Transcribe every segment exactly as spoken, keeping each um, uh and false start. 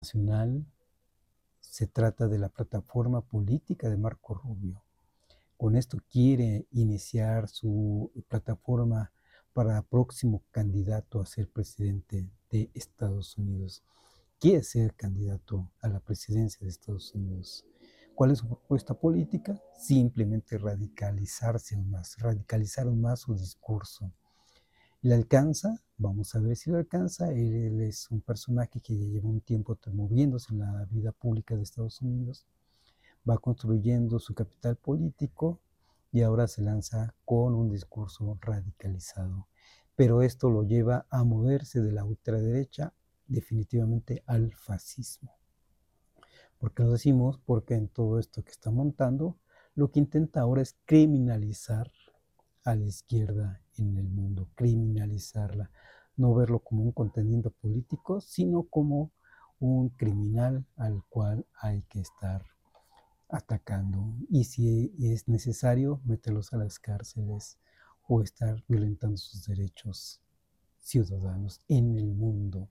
Nacional se trata de la plataforma política de Marco Rubio. Con esto quiere iniciar su plataforma para próximo candidato a ser presidente de Estados Unidos. Quiere ser candidato a la presidencia de Estados Unidos. ¿Cuál es su propuesta política? Simplemente radicalizarse aún más, radicalizar aún más su discurso. ¿Le alcanza? Vamos a ver si le alcanza. Él, él es un personaje que ya lleva un tiempo moviéndose en la vida pública de Estados Unidos, va construyendo su capital político y ahora se lanza con un discurso radicalizado. Pero esto lo lleva a moverse de la ultraderecha definitivamente al fascismo. ¿Por qué lo decimos? Porque en todo esto que está montando, lo que intenta ahora es criminalizar a la izquierda en el mundo, criminalizarla, no verlo como un contendiente político, sino como un criminal al cual hay que estar atacando, y si es necesario, meterlos a las cárceles o estar violentando sus derechos ciudadanos en el mundo.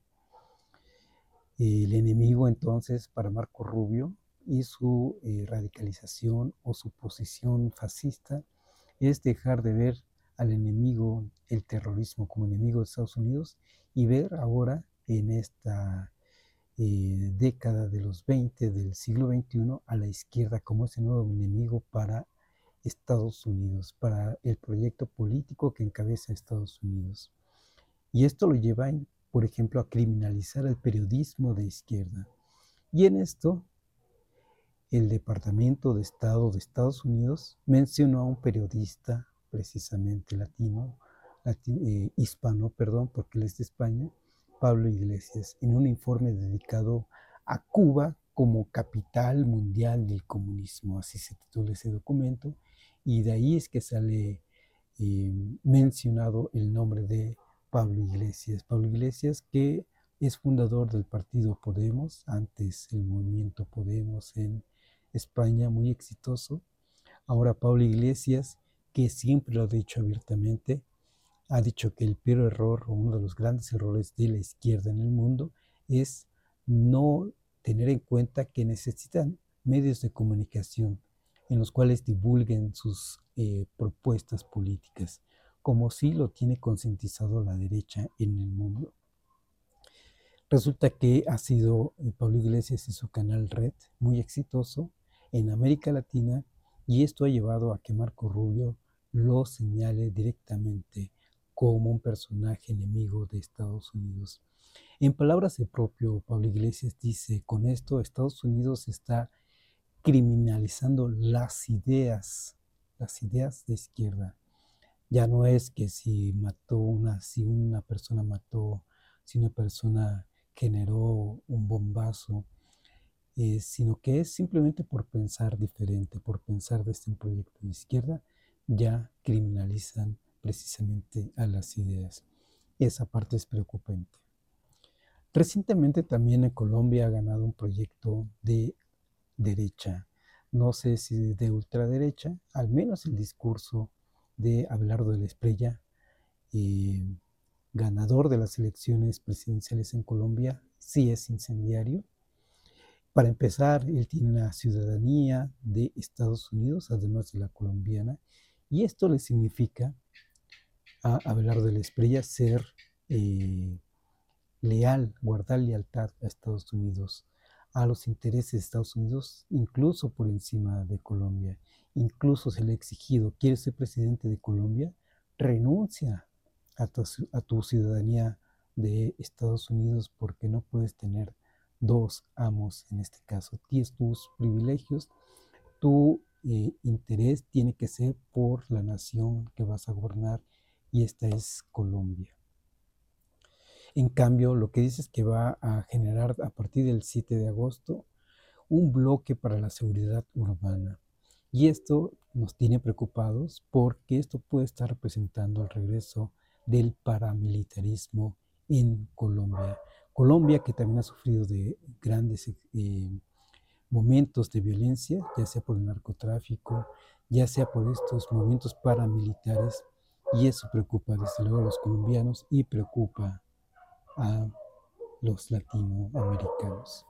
El enemigo entonces para Marco Rubio y su eh, radicalización o su posición fascista es dejar de ver al enemigo, el terrorismo, como enemigo de Estados Unidos y ver ahora en esta eh, década de los veinte del siglo veintiuno a la izquierda como ese nuevo enemigo para Estados Unidos, para el proyecto político que encabeza Estados Unidos. Y esto lo lleva, por ejemplo, a criminalizar el periodismo de izquierda. Y en esto, el Departamento de Estado de Estados Unidos mencionó a un periodista, precisamente latino, latino eh, hispano, perdón, porque él es de España, Pablo Iglesias, en un informe dedicado a Cuba como capital mundial del comunismo, así se titula ese documento, y de ahí es que sale eh, mencionado el nombre de Pablo Iglesias. Pablo Iglesias, que es fundador del partido Podemos, antes el movimiento Podemos en España, muy exitoso. Ahora Pablo Iglesias, que siempre lo ha dicho abiertamente, ha dicho que el peor error o uno de los grandes errores de la izquierda en el mundo es no tener en cuenta que necesitan medios de comunicación en los cuales divulguen sus eh, propuestas políticas, como sí lo tiene concientizado la derecha en el mundo. Resulta que ha sido eh, Pablo Iglesias y su canal Red muy exitoso en América Latina, y esto ha llevado a que Marco Rubio lo señale directamente como un personaje enemigo de Estados Unidos. En palabras del propio Pablo Iglesias dice, con esto Estados Unidos está criminalizando las ideas, las ideas de izquierda. Ya no es que si mató una, si una persona mató, si una persona generó un bombazo, eh, sino que es simplemente por pensar diferente, por pensar desde un proyecto de izquierda, ya criminalizan precisamente a las ideas. Esa parte es preocupante. Recientemente también en Colombia ha ganado un proyecto de derecha, no sé si de ultraderecha, al menos el discurso de Abelardo de la Espriella, eh, ganador de las elecciones presidenciales en Colombia, sí es incendiario. Para empezar, él tiene una ciudadanía de Estados Unidos, además de la colombiana, y esto le significa a Abelardo de la Espriella ser eh, leal, guardar lealtad a Estados Unidos, a los intereses de Estados Unidos, incluso por encima de Colombia. Incluso se le ha exigido, ¿quieres ser presidente de Colombia? Renuncia a tu, a tu ciudadanía de Estados Unidos, porque no puedes tener dos amos en este caso. Tienes tus privilegios, tu eh, interés tiene que ser por la nación que vas a gobernar, y esta es Colombia. En cambio, lo que dice es que va a generar a partir del siete de agosto un bloque para la seguridad urbana. Y esto nos tiene preocupados porque esto puede estar representando el regreso del paramilitarismo en Colombia. Colombia, que también ha sufrido de grandes eh, momentos de violencia, ya sea por el narcotráfico, ya sea por estos movimientos paramilitares, y eso preocupa desde luego a los colombianos y preocupa a los latinoamericanos.